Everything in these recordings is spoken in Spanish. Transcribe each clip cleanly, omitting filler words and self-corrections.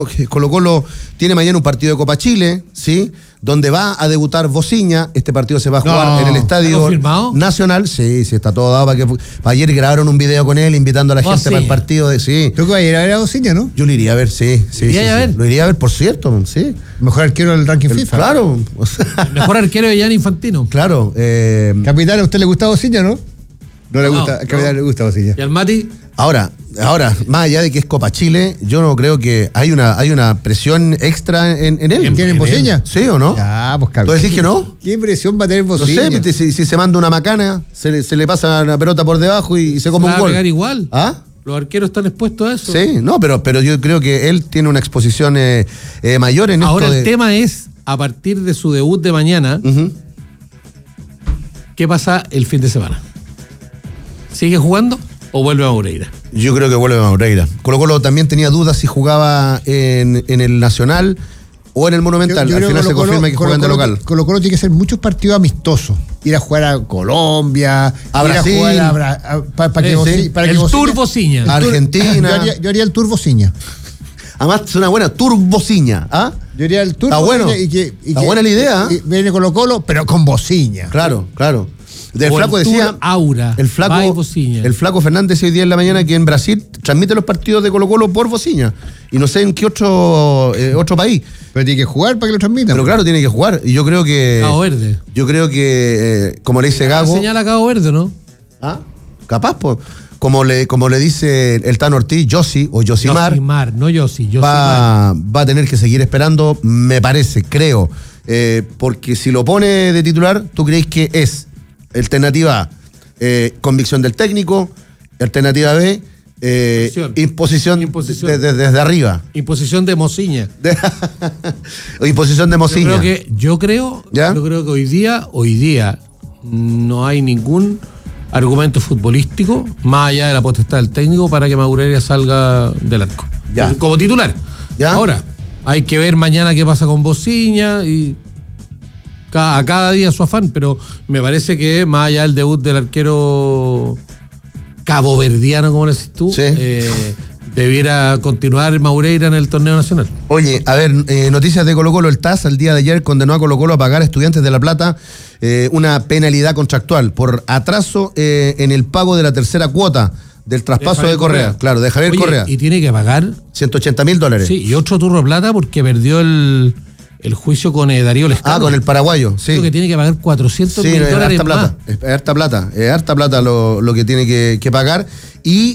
Colo-Colo tiene mañana un partido de Copa Chile, ¿sí? Donde va a debutar Bociña. Este partido se va a jugar en el Estadio Nacional. Sí, está todo dado para que... Ayer grabaron un video con él invitando a la gente para el partido. Sí. ¿Tú que vas a ir a ver a Bociña, no? Yo lo iría a ver, sí. Lo iría a ver, por cierto, sí. Mejor arquero del ranking FIFA. Claro. Mejor arquero de Gianni Infantino. Claro. Capitán, ¿a usted le gusta Bociña, no? No le gusta, a Capitán le gusta Bociña. ¿Y al Mati? Ahora, más allá de que es Copa Chile, yo no creo que hay una presión extra en él. ¿Tiene Bociña? ¿Sí o no? Ah, pues ¿Tú decís que no? ¿Qué presión va a tener Bociña? No sé, si se manda una macana, se le pasa la pelota por debajo y se come un gol. ¿Va a pegar igual? ¿Ah? Los arqueros están expuestos a eso. Sí, no, pero yo creo que él tiene una exposición mayor en Ahora el tema es, a partir de su debut de mañana, ¿qué pasa el fin de semana? ¿Sigue jugando o vuelve a Moreira? Yo creo que vuelve a Moreira. Colo-Colo también tenía dudas si jugaba en el Nacional o en el Monumental. Al final se confirma que juegan de local. Colo-Colo tiene que hacer muchos partidos amistosos. Ir a jugar a Colombia, a Brasil, ir a jugar para el Tour Bociña. Argentina. Yo haría el Tour Bociña. Además es una buena Tour Bociña. ¿Ah? Yo haría el Tour Está Bociña bueno. Está buena la idea. Viene Colo-Colo, pero con Bociña. Claro. Del o flaco el decía Aura, el flaco Fernández hoy día en la mañana que en Brasil transmite los partidos de Colo-Colo por Bociña y no sé en qué otro país, pero tiene que jugar para que lo transmitan. Pero claro, tiene que jugar y yo creo que Cabo Verde. Como le dice Gago, señala Cabo Verde, ¿no? Capaz pues como le dice el Tano Ortiz, Yosimar, no Yossi, va a tener que seguir esperando, me parece, creo, porque si lo pone de titular, ¿tú crees que es alternativa A, convicción del técnico, alternativa B, imposición. Desde arriba? Imposición de Mociña. Imposición de Mociña. Yo creo que hoy día no hay ningún argumento futbolístico más allá de la potestad del técnico para que Moreira salga del arco. Como titular. Ahora, hay que ver mañana qué pasa con Bociña y a cada día su afán, pero me parece que más allá del debut del arquero caboverdiano, como le decís tú, debiera continuar Moreira en el torneo nacional. Oye, a ver, noticias de Colo-Colo. El TAS el día de ayer condenó a Colo-Colo a pagar a Estudiantes de La Plata una penalidad contractual por atraso en el pago de la tercera cuota del traspaso de Correa. Claro, de Javier Correa. Y tiene que pagar $180,000. Sí, y otro turro de plata porque perdió el juicio con Darío Lescano. Con el paraguayo, sí. Creo que tiene que pagar $400,000 más. Es harta plata lo que tiene que pagar. Y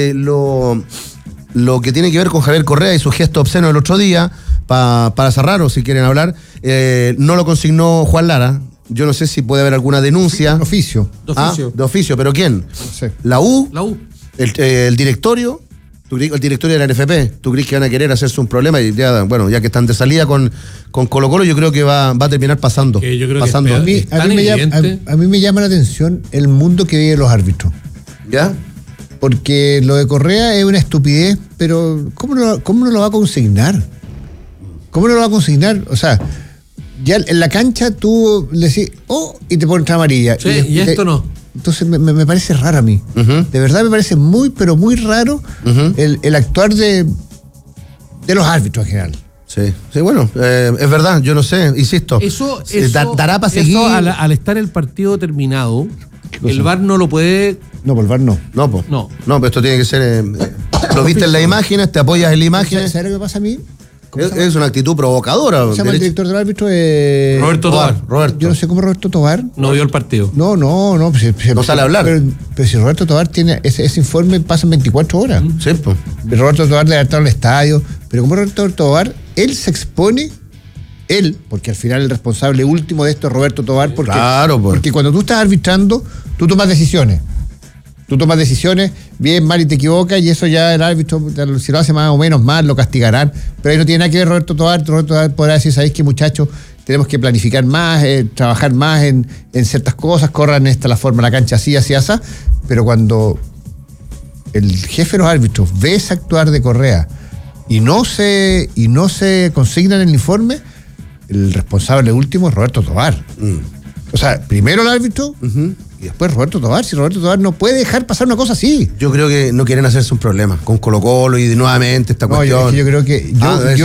lo que tiene que ver con Javier Correa y su gesto obsceno el otro día, para cerrar, o si quieren hablar, no lo consignó Juan Lara. Yo no sé si puede haber alguna denuncia. De oficio. De oficio, ¿pero quién? No sé. ¿La U? ¿El directorio? El directorio de la NFP, ¿tú crees que van a querer hacerse un problema? Y ya que están de salida con Colo-Colo, yo creo que va a terminar pasando. Yo creo pasando. A mí me llama la atención el mundo que viven los árbitros. ¿Ya? Porque lo de Correa es una estupidez, pero ¿cómo no lo va a consignar? ¿Cómo no lo va a consignar? O sea, ya en la cancha tú le decís, y te pones amarilla. Sí, y esto no. Entonces me parece raro a mí. De verdad me parece muy, pero muy raro el actuar de los árbitros en general. Sí, bueno, es verdad, yo no sé, insisto. Eso dará para seguir. Al estar el partido terminado, el VAR no lo puede. No, por el VAR no. No, pero esto tiene que ser. Lo viste en las imágenes, te apoyas en la imagen. ¿Sabes lo que pasa a mí? Es una actitud provocadora. ¿Cómo se llama el director del árbitro? Roberto Tobar. Yo no sé cómo Roberto Tobar. No vio el partido. No. No sale a hablar. Pero si Roberto Tobar tiene ese informe, pasan 24 horas. Sí, pues. Roberto Tobar debe estar al estadio. Pero como Roberto Tobar, él se expone, porque al final el responsable último de esto es Roberto Tobar. Porque cuando tú estás arbitrando, tú tomas decisiones. Bien, mal y te equivocas, y eso ya el árbitro, si lo hace más o menos mal, lo castigarán. Pero ahí no tiene nada que ver Roberto Tobar podrá decir, ¿sabéis qué, muchachos? Tenemos que planificar más, trabajar más en ciertas cosas, corran la forma, la cancha así. Pero cuando el jefe de los árbitros ve ese actuar de Correa y no se consigna en el informe, el responsable último es Roberto Tobar. O sea, primero el árbitro y después Roberto Tobar. Si Roberto Tobar no puede dejar pasar una cosa así. Yo creo que no quieren hacerse un problema con Colo-Colo y nuevamente esta cuestión. Yo creo que